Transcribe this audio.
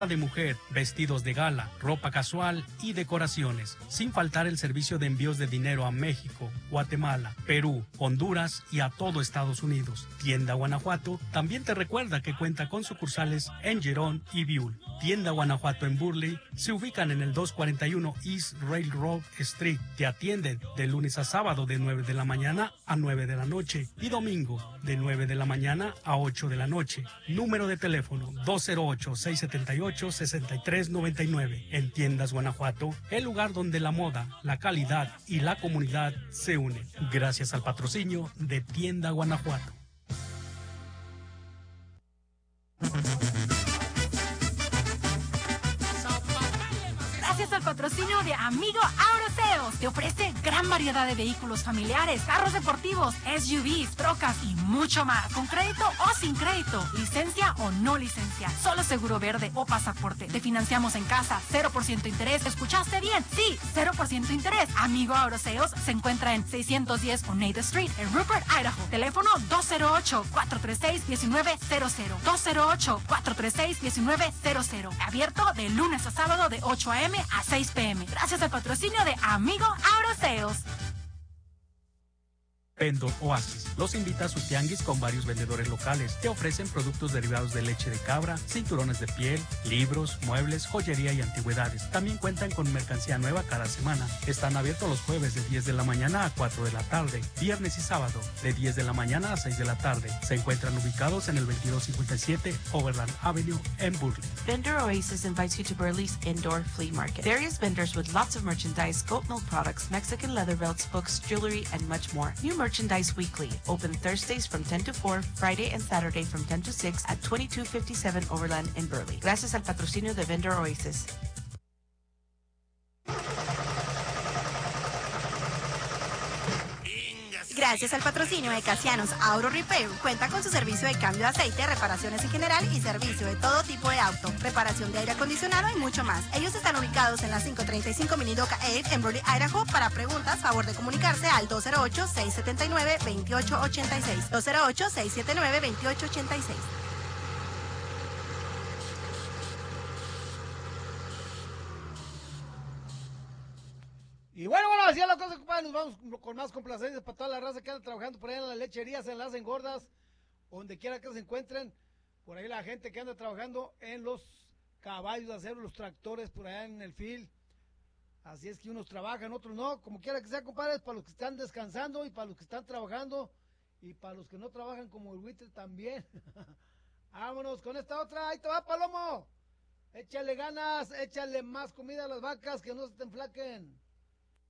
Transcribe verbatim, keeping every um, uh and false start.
de mujer, vestidos de gala, ropa casual y decoraciones, sin faltar el servicio de envíos de dinero a México, Guatemala, Perú, Honduras y a todo Estados Unidos. Tienda Guanajuato también te recuerda que cuenta con sucursales en Girón y Biul. Tienda Guanajuato en Burley se ubican en el doscientos cuarenta y uno East Railroad Street. Te atienden de lunes a sábado de nueve de la mañana a nueve de la noche y domingo de nueve de la mañana a ocho de la noche. Número de teléfono dos cero ocho, seis siete ocho, seis tres nueve nueve. En Tiendas Guanajuato, el lugar donde la moda, la calidad y la comunidad se unen. Gracias al patrocinio de Tienda Guanajuato. Gracias al patrocinio de Amigo Auroseos, te ofrece gran variedad de vehículos familiares, carros deportivos, S U Vs, trocas y mucho más, con crédito o sin crédito, licencia o no licencia, solo seguro verde o pasaporte. Te financiamos en casa, cero por ciento interés. ¿Escuchaste bien? Sí, cero por ciento interés. Amigo Auroseos se encuentra en seiscientos diez Oneida Street, en Rupert, Idaho. Teléfono dos cero ocho, cuatro tres seis, uno nueve cero cero. dos cero ocho, cuatro tres seis, uno nueve cero cero. Abierto de lunes a sábado de ocho a m a seis p m Gracias al patrocinio de Amigo Auroseos. Vendor Oasis los invita a su tianguis con varios vendedores locales que ofrecen productos derivados de leche de cabra, cinturones de piel, libros, muebles, joyería y antigüedades. También cuentan con mercancía nueva cada semana. Están abiertos los jueves de diez de la mañana a cuatro de la tarde, viernes y sábado de diez de la mañana a seis de la tarde. Se encuentran ubicados en el veintidós cincuenta y siete Overland Avenue en Burley. Vendor Oasis invites you to Burley's indoor flea market. Various vendors with lots of merchandise, goat milk products, Mexican leather belts, books, jewelry, and much more. New merchandise weekly. Open Thursdays from ten to four, Friday and Saturday from ten to six at twenty-two fifty-seven Overland in Burley. Gracias al patrocinio de Vendor Oasis. Gracias al patrocinio de Casianos Auto Repair, cuenta con su servicio de cambio de aceite, reparaciones en general y servicio de todo tipo de auto, reparación de aire acondicionado y mucho más. Ellos están ubicados en la quinientos treinta y cinco Minidoka Ave en Burley, Idaho. Para preguntas, favor de comunicarse al dos cero ocho, seis siete nueve, dos ocho ocho seis, dos cero ocho, seis siete nueve, dos ocho ocho seis. Y bueno, bueno, así es la cosa, compadre. Nos vamos con más complacencias para toda la raza que anda trabajando por ahí en las lecherías, en las engordas, donde quiera que se encuentren. Por ahí la gente que anda trabajando en los caballos de acero, los tractores por allá en el field. Así es que unos trabajan, otros no. Como quiera que sea, compadre, para los que están descansando y para los que están trabajando y para los que no trabajan como el buitre también. Vámonos con esta otra. Ahí te va, Palomo. Échale ganas, échale más comida a las vacas que no se te enflaquen.